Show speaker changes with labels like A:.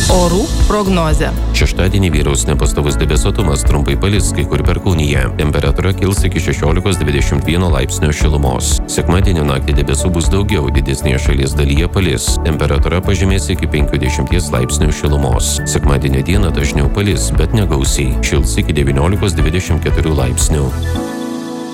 A: Orų prognozė.
B: Šeštadienį vyraus nepastovus debesuotumas, trumpai palis kai kur perkūnija. Temperatūra kils iki 16–21 laipsnio šilumos. Sekmadienio naktį debesų bus daugiau, didesnėje šalies dalyje palis. Temperatūra pažemės iki 50 laipsnių šilumos. Sekmadienio dieną dažniau palis, bet negausiai. Šils iki 19–24 laipsnių.